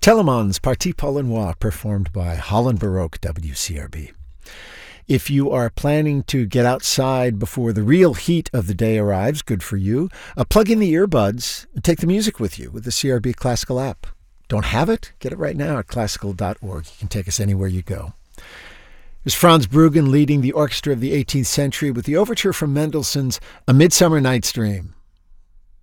Telemans, Partie Paul and Moi, performed by Holland Baroque WCRB. If you are planning to get outside before the real heat of the day arrives, good for you. Plug in the earbuds and take the music with you with the CRB Classical app. Don't have it? Get it right now at classical.org. You can take us anywhere you go. Here's Franz Bruggen leading the orchestra of the 18th century with the overture from Mendelssohn's A Midsummer Night's Dream.